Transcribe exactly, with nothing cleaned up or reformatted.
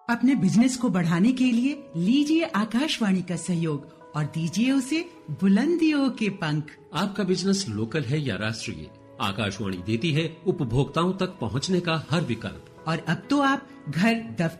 अपने बिजनेस को बढ़ाने के लिए लीजिए आकाशवाणी का सहयोग और दीजिए उसे बुलंदियों के पंख। आपका बिजनेस लोकल है या राष्ट्रीय, आकाशवाणी देती है उपभोक्ताओं तक पहुंचने का हर विकल्प। और अब तो आप घर, दफ्तर